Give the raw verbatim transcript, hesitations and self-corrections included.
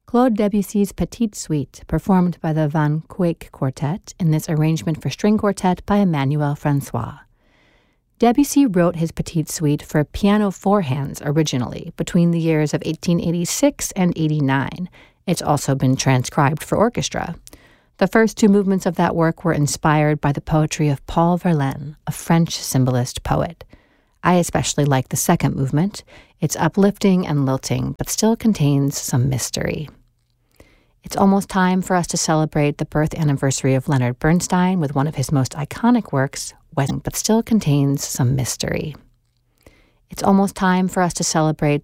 Claude Debussy's Petite Suite, performed by the Van Cuyck Quartet in this arrangement for string quartet by Emmanuel Francois. Debussy wrote his Petite Suite for piano four hands originally, between the years of eighteen eighty-six and eighty-nine. It's also been transcribed for orchestra. The first two movements of that work were inspired by the poetry of Paul Verlaine, a French symbolist poet. I especially like the second movement. It's uplifting and lilting, but still contains some mystery. It's almost time for us to celebrate the birth anniversary of Leonard Bernstein with one of his most iconic works, but still contains some mystery. It's almost time for us to celebrate